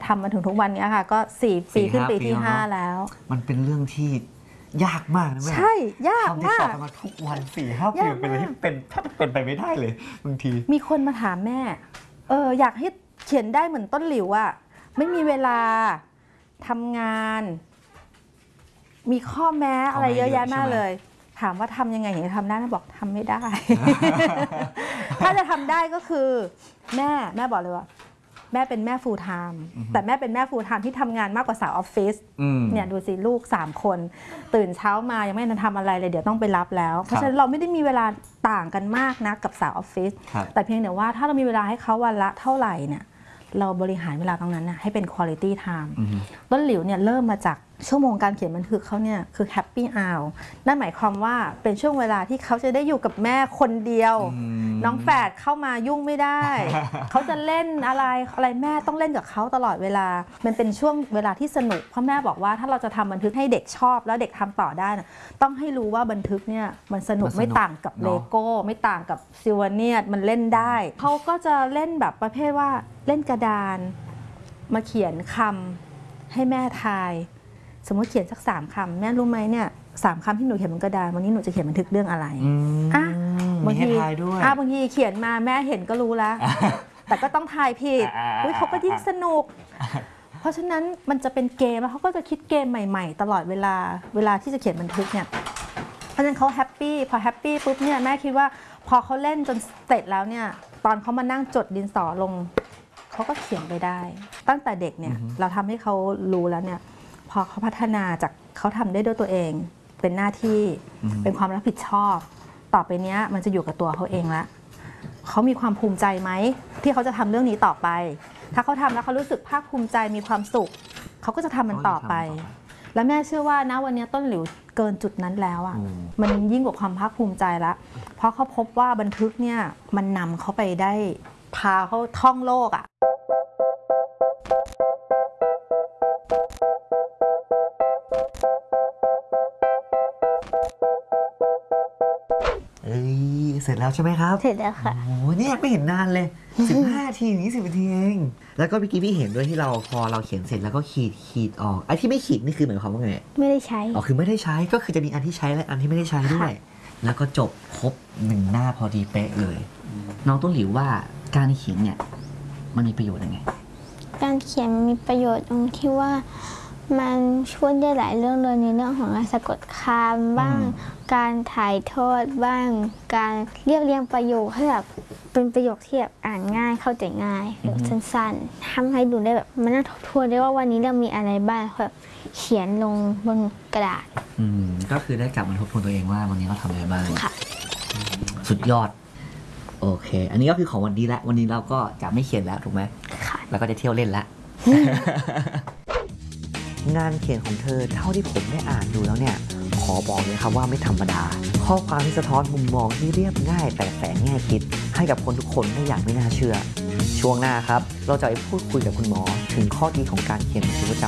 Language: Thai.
ำมาถึงทุกวันนี้ค่ะก็4 ปีขึ้นปีที่5แล้วมันเป็นเรื่องที่ยากมากนะแม่ใช่ยากมากทำติดต่อกันมาทุกวัน4-5 ปีเป็นอะไรที่เป็นแทบเป็นไปไม่ได้เลยบางทีมีคนมาถามแม่อยากให้เขียนได้เหมือนต้นหลิวอะไม่มีเวลาทำงานมีข้อแม้อะไรเยอะแยะมากเลยถามว่าทำยังไงถึงจะทำได้แม่บอกทำไม่ได้ ถ้าจะทำได้ก็คือแม่บอกเลยว่าแม่เป็นแม่ full time แต่แม่เป็นแม่ full time ที่ทำงานมากกว่าสาวออฟฟิศเนี่ยดูสิลูก3 คนตื่นเช้ามายังไม่ทันทำอะไรเลยเดี๋ยวต้องไปรับแล้วเพราะฉะนั้นเราไม่ได้มีเวลาต่างกันมากนะกับสาวออฟฟิศแต่เพียงแต่ว่าถ้าเรามีเวลาให้เขาวันละเท่าไหร่เนี่ยเราบริหารเวลาตรงนั้นนะให้เป็น quality time ต้นหลิวเนี่ยเริ่มมาจากชั่วโมงการเขียนบันทึกเขาเนี่ยคือ happy hour นั่นหมายความว่าเป็นช่วงเวลาที่เขาจะได้อยู่กับแม่คนเดียวน้องแฝดเข้ามายุ่งไม่ได้ เขาจะเล่นอะไรแม่ต้องเล่นกับเขาตลอดเวลามันเป็นช่วงเวลาที่สนุกเพราะแม่บอกว่าถ้าเราจะทำบันทึกให้เด็กชอบแล้วเด็กทำต่อได้นะต้องให้รู้ว่าบันทึกเนี่ยมันสนุกไม่ต่างกับเลโก้ไม่ต่างกับซิลวาเนียสมันเล่นได้เขาก็จะเล่นแบบประเภทว่าเล่นกระดานมาเขียนคำให้แม่ทายสมมติเขียนสัก3 คำแม่รู้ไหมเนี่ย3 คำที่หนูเขียนบนกระดานวันนี้หนูจะเขียนบันทึกเรื่องอะไรบางทีบางทีเขียนมาแม่เห็นก็รู้แล้ว แต่ก็ต้องทายผิดเขาก็ยิ่งสนุกเพราะฉะนั้นมันจะเป็นเกมแล้วเขาก็จะคิดเกมใหม่ๆตลอดเวลาที่จะเขียนบันทึกเนี่ยเพราะฉะนั้นเขาแฮปปี้พอแฮปปี้ปุ๊บเนี่ยแม่คิดว่าพอเขาเล่นจนเสร็จแล้วเนี่ยตอนเขามานั่งจดดินสอลงเขาก็เขียนไปได้ตั้งแต่เด็กเนี่ยเราทำให้เขารู้แล้วเนี่ยพอเขาพัฒนาจากเขาทำได้ด้วยตัวเองเป็นหน้าที่เป็นความรับผิดชอบต่อไปเนี้ยมันจะอยู่กับตัวเขาเองละเขามีความภูมิใจไหมที่เขาจะทำเรื่องนี้ต่อไปถ้าเขาทำแล้วเขารู้สึกภาคภูมิใจมีความสุขเขาก็จะทำมันต่อไปแล้วแม่เชื่อว่านะวันนี้ต้นหลิวเกินจุดนั้นแล้วอ่ะมันยิ่งกว่าความภาคภูมิใจละเพราะเขาพบว่าบันทึกเนี่ยมันนำเขาไปได้พาเขาท่องโลกอ่ะเสร็จแล้วใช่ไหมครับเสร็จแล้วค่ะโอ้เนี่ยไม่เห็นนานเลย15 นาที20 นาทีเองแล้วก็เมื่อกี้พี่เห็นด้วยที่พอเราเขียนเสร็จแล้วก็ขีดออกไอ้ที่ไม่ขีดนี่คือหมายความว่าไงไม่ได้ใช้คือไม่ได้ใช้ก็คือจะมีอันที่ใช้และอันที่ไม่ได้ใช้ด้วยแล้วก็จบครบ1 หน้าพอดีเป๊ะเลยน้องต้นหลิวว่าการเขียนเนี่ยมันมีประโยชน์ยังไงการเขียนมีประโยชน์ตรงที่ว่ามันช่วยได้หลายเรื่องเลยในเรื่องของการสะกดคำบ้างการถ่ายทอดบ้างการเรียงประโยคให้แบบเป็นประโยคที่แบบอ่านง่ายเข้าใจง่ายแบบสั้นๆทำให้ดูได้แบบมันน่าทบทวนได้ว่าวันนี้เรามีอะไรบ้างแบบเขียนลงบนกระดาษก็คือได้กลับมาทบทวนตัวเองว่าวันนี้เราทำอะไรบ้างสุดยอดโอเคอันนี้ก็คือของวันนี้ละวันนี้เราก็จะไม่เขียนแล้วถูกไหมแล้วก็จะเที่ยวเล่นละงานเขียนของเธอเท่าที่ผมได้อ่านดูแล้วเนี่ยขอบอกเลยครับว่าไม่ธรรมดาข้อความที่สะท้อนมุมมองที่เรียบง่ายแต่แฝงแง่คิดให้กับคนทุกคนได้อย่างไม่น่าเชื่อช่วงหน้าครับเราจะไปพูดคุยกับคุณหมอถึงข้อดีของการเขียนบันทึกประจ